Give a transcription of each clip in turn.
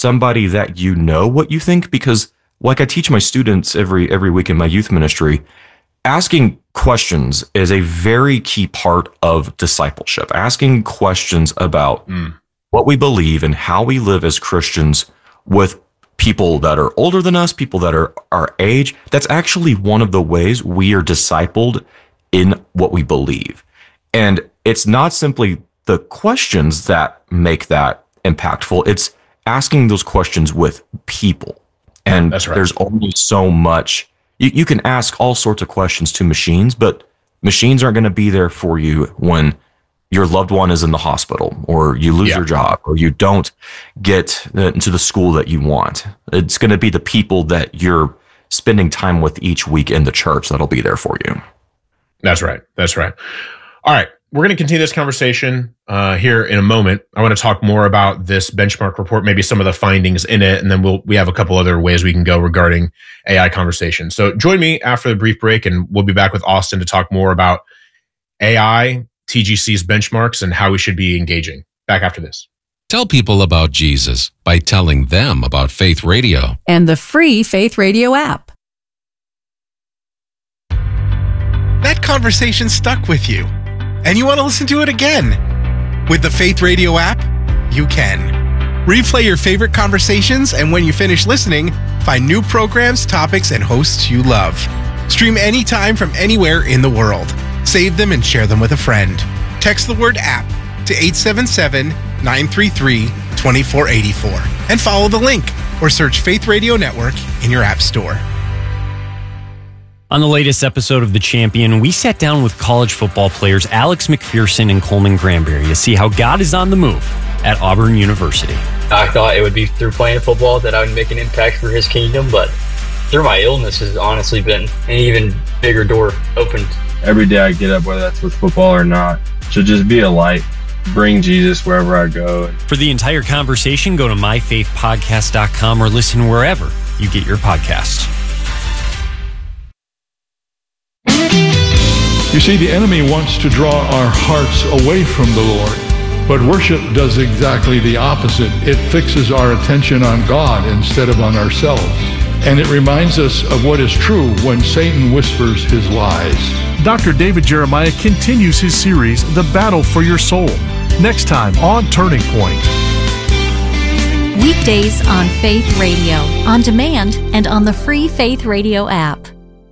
somebody that you know what you think, because like I teach my students every week in my youth ministry, asking questions is a very key part of discipleship. Asking questions about what we believe and how we live as Christians with people that are older than us, people that are our age. That's actually one of the ways we are discipled in what we believe. And it's not simply the questions that make that impactful. It's asking those questions with people. And That's right. There's only so much. You can ask all sorts of questions to machines, but machines aren't going to be there for you when your loved one is in the hospital, or you lose your job, or you don't get into the school that you want. It's going to be the people that you're spending time with each week in the church that'll be there for you. That's right. That's right. All right. We're going to continue this conversation here in a moment. I want to talk more about this benchmark report, maybe some of the findings in it, and then we have a couple other ways we can go regarding AI conversation. So join me after the brief break, and we'll be back with Austin to talk more about AI, TGC's benchmarks, and how we should be engaging. Back after this. Tell people about Jesus by telling them about Faith Radio and the free Faith Radio app. That conversation stuck with you, and you want to listen to it again. With the Faith Radio app, you can. Replay your favorite conversations, and when you finish listening, find new programs, topics, and hosts you love. Stream anytime from anywhere in the world. Save them and share them with a friend. Text the word app to 877-933-2484 and follow the link, or search Faith Radio Network in your app store. On the latest episode of The Champion, we sat down with college football players Alex McPherson and Coleman Granberry to see how God is on the move at Auburn University. I thought it would be through playing football that I would make an impact for his kingdom, but through my illness has honestly been an even bigger door opened. Every day I get up, whether that's with football or not, to just be a light, bring Jesus wherever I go. For the entire conversation, go to myfaithpodcast.com or listen wherever you get your podcasts. You see, the enemy wants to draw our hearts away from the Lord, but worship does exactly the opposite. It fixes our attention on God instead of on ourselves. And it reminds us of what is true when Satan whispers his lies. Dr. David Jeremiah continues his series, The Battle for Your Soul, next time on Turning Point. Weekdays on Faith Radio, on demand, and on the free Faith Radio app.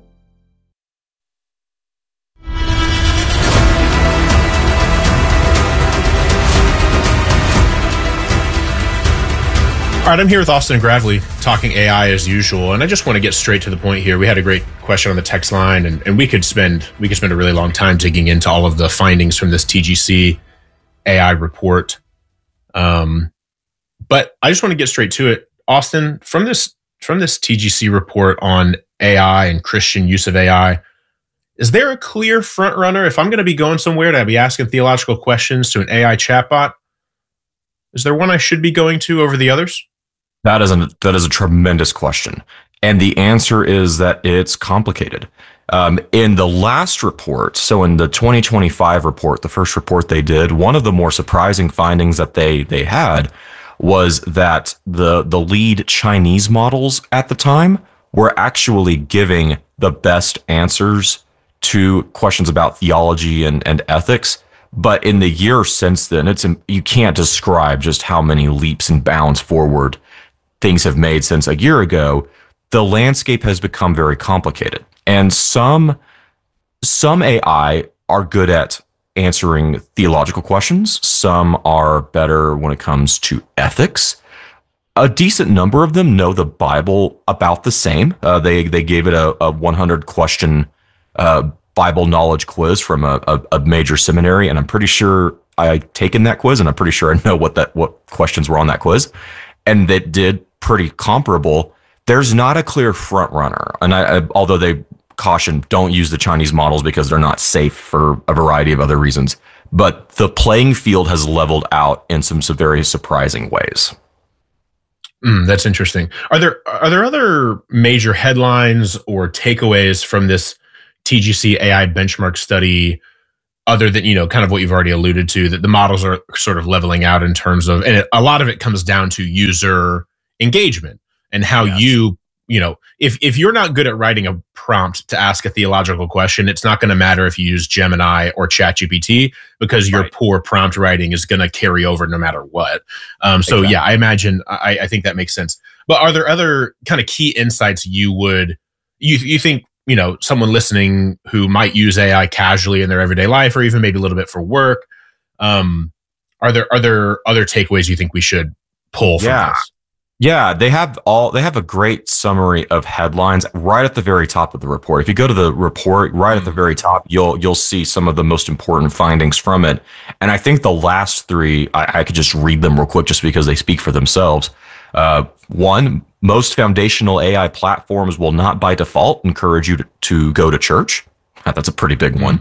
All right, I'm here with Austin Gravely talking AI as usual, and I just want to get straight to the point here. We had a great question on the text line, and we could spend a really long time digging into all of the findings from this TGC AI report. But I just want to get straight to it, Austin. From this TGC report on AI and Christian use of AI, is there a clear front runner? If I'm going to be going somewhere to be asking theological questions to an AI chatbot, is there one I should be going to over the others? That is a tremendous question. And the answer is that it's complicated. In the last report, so in the 2025 report, the first report they did, one of the more surprising findings that they had was that the lead Chinese models at the time were actually giving the best answers to questions about theology and ethics. But in the year since then, you can't describe just how many leaps and bounds forward things have made since a year ago. The landscape has become very complicated. And some AI are good at answering theological questions. Some are better when it comes to ethics. A decent number of them know the Bible about the same. They gave it a 100-question Bible knowledge quiz from a major seminary, and I'm pretty sure I've taken that quiz, and I'm pretty sure I know what questions were on that quiz, and that did pretty comparable. There's not a clear front runner, and although they caution don't use the Chinese models because they're not safe for a variety of other reasons, but the playing field has leveled out in some very surprising ways. That's interesting. Are there other major headlines or takeaways from this TGC AI benchmark study, other than, kind of what you've already alluded to, that the models are sort of leveling out in terms of, and a lot of it comes down to user engagement and how you know, if you're not good at writing a prompt to ask a theological question, it's not going to matter if you use Gemini or ChatGPT, because your poor prompt writing is going to carry over no matter what. So yeah, I imagine, I think that makes sense. But are there other kind of key insights you think, you know, someone listening who might use AI casually in their everyday life, or even maybe a little bit for work, are there other takeaways you think we should pull from this? Yeah, they have a great summary of headlines right at the very top of the report. If you go to the report right at the very top, you'll see some of the most important findings from it. And I think the last three, I could just read them real quick just because they speak for themselves. One, most foundational AI platforms will not by default encourage you to go to church. That's a pretty big one.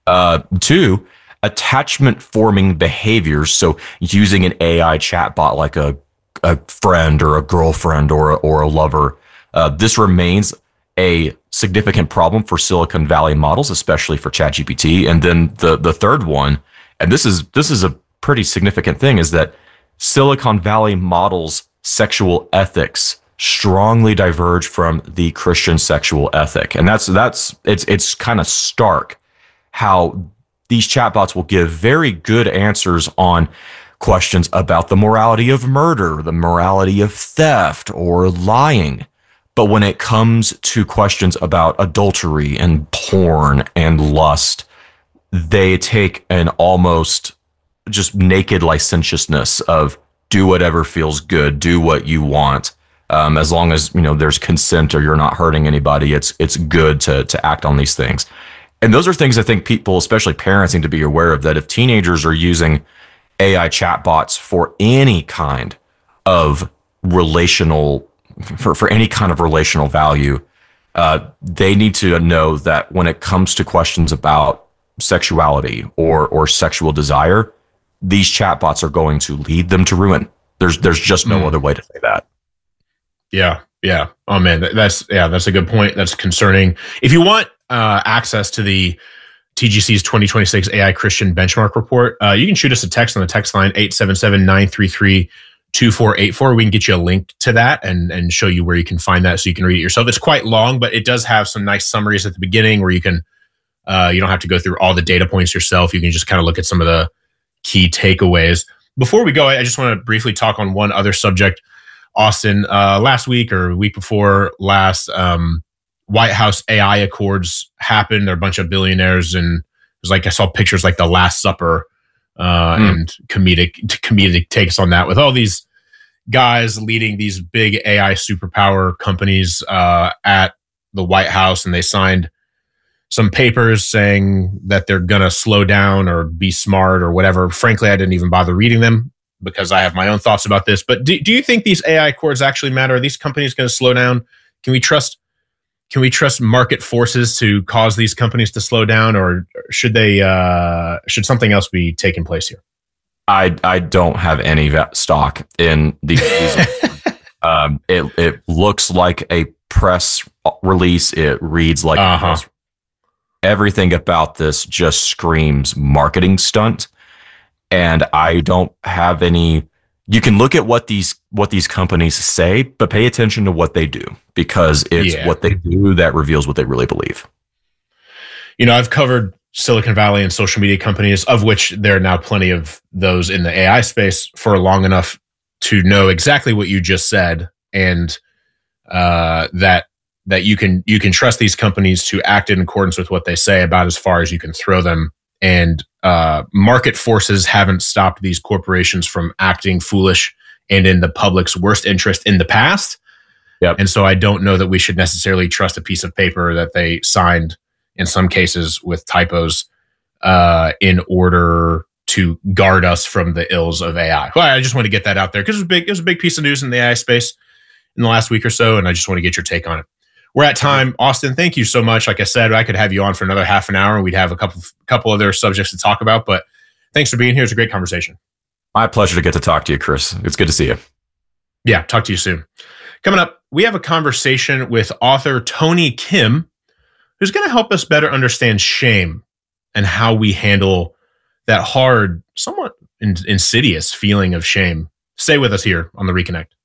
Two, attachment forming behaviors. So using an AI chatbot like a friend or a girlfriend or a lover. This remains a significant problem for Silicon Valley models, especially for ChatGPT. And then the third one, and this is a pretty significant thing, is that Silicon Valley models' sexual ethics strongly diverge from the Christian sexual ethic. And it's kind of stark how these chatbots will give very good answers on questions about the morality of murder, the morality of theft, or lying. But when it comes to questions about adultery and porn and lust, they take an almost just naked licentiousness of do whatever feels good, do what you want. As long as, you know, there's consent or you're not hurting anybody, it's good to act on these things. And those are things I think people, especially parents, need to be aware of, that if teenagers are using AI chatbots for any kind of relational, for any kind of relational value, they need to know that when it comes to questions about sexuality or sexual desire, these chatbots are going to lead them to ruin. There's just no other way to say that. Yeah. Oh man, that's a good point. That's concerning. If you want access to the TGC's 2026 AI Christian Benchmark Report, you can shoot us a text on the text line 877-933-2484. We can get you a link to that and show you where you can find that so you can read it yourself. It's quite long, but it does have some nice summaries at the beginning where you can you don't have to go through all the data points yourself. You can just kind of look at some of the key takeaways. Before we go, I just want to briefly talk on one other subject. Austin, last week or week before last, White House AI Accords happened. There are a bunch of billionaires, and it was like I saw pictures like The Last Supper and comedic takes on that, with all these guys leading these big AI superpower companies at the White House, and they signed some papers saying that they're going to slow down or be smart or whatever. Frankly, I didn't even bother reading them because I have my own thoughts about this. But do you think these AI Accords actually matter? Are these companies going to slow down? Can we trust market forces to cause these companies to slow down, or should something else be taking place here? I don't have any stock in these. It looks like a press release. It reads like a press. Everything about this just screams marketing stunt, and I don't have any. You can look at what these companies say, but pay attention to what they do, because it's what they do that reveals what they really believe. You know, I've covered Silicon Valley and social media companies, of which there are now plenty of those in the AI space, for long enough to know exactly what you just said, and that you can trust these companies to act in accordance with what they say about as far as you can throw them. And market forces haven't stopped these corporations from acting foolish and in the public's worst interest in the past. Yep. And so I don't know that we should necessarily trust a piece of paper that they signed, in some cases with typos, in order to guard us from the ills of AI. Well, I just want to get that out there because it was a big piece of news in the AI space in the last week or so, and I just want to get your take on it. We're at time. Austin, thank you so much. Like I said, I could have you on for another half an hour and we'd have a couple other subjects to talk about, but thanks for being here. It's a great conversation. My pleasure to get to talk to you, Chris. It's good to see you. Yeah, talk to you soon. Coming up, we have a conversation with author Tony Kim, who's going to help us better understand shame and how we handle that hard, somewhat insidious feeling of shame. Stay with us here on The Reconnect.